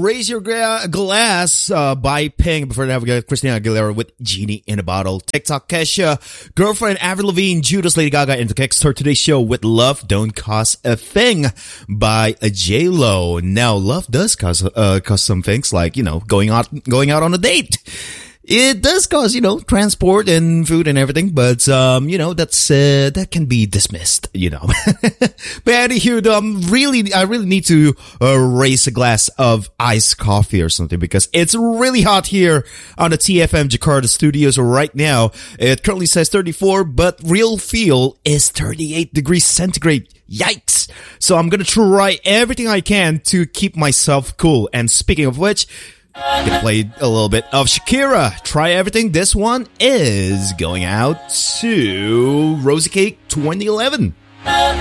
Raise Your Glass by Pink. Before that, we got Christina Aguilera with Genie in a Bottle. TikTok, Kesha, Girlfriend, Avril Lavigne, Judas, Lady Gaga, and the Kickstart today's show with Love Don't Cost a Thing by J-Lo. Now, love does cost some things like, going out on a date. It does cost, transport and food and everything, but, that can be dismissed, But anywho, I really need to, raise a glass of iced coffee or something because it's really hot here on the TFM Jakarta studios right now. It currently says 34, but real feel is 38 degrees centigrade. Yikes. So I'm gonna try everything I can to keep myself cool. And speaking of which, I played a little bit of Shakira. Try Everything. This one is going out to Rosie Cake 2011.